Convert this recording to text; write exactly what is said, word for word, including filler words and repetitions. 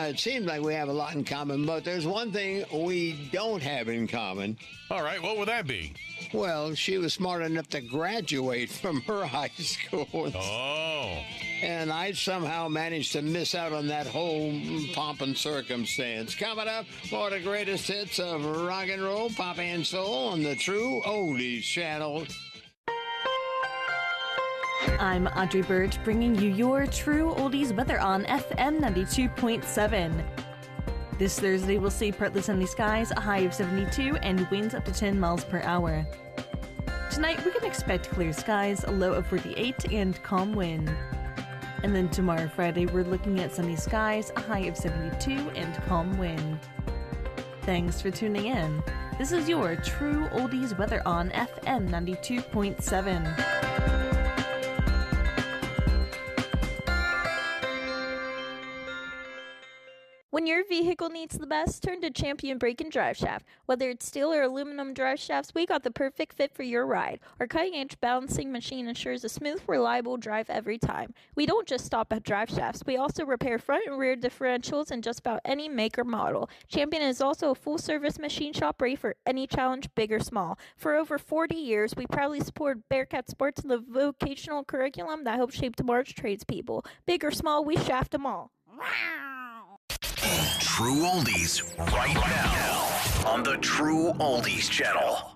it seems like we have a lot in common, but there's one thing we don't have in common. All right, what would that be? Well, she was smart enough to graduate from her high school. Oh. And I somehow managed to miss out on that whole pomp and circumstance. Coming up, for the greatest hits of rock and roll, pop and soul on the True Oldies channel. I'm Audrey Bird, bringing you your True Oldies weather on F M ninety-two point seven. This Thursday, we'll see partly sunny skies, a high of seventy-two, and winds up to ten miles per hour. Tonight, we can expect clear skies, a low of forty-eight, and calm wind. And then tomorrow, Friday, we're looking at sunny skies, a high of seventy-two, and calm wind. Thanks for tuning in. This is your True Oldies weather on F M ninety-two point seven. When your vehicle needs the best, turn to Champion Brake and Drive Shaft. Whether it's steel or aluminum drive shafts, we got the perfect fit for your ride. Our cutting-edge balancing machine ensures a smooth, reliable drive every time. We don't just stop at drive shafts. We also repair front and rear differentials in just about any make or model. Champion is also a full-service machine shop ready for any challenge, big or small. For over forty years, we proudly support Bearcat Sports and the vocational curriculum that helps shape tomorrow's tradespeople. Big or small, we shaft them all. True Oldies right now on the True Oldies channel.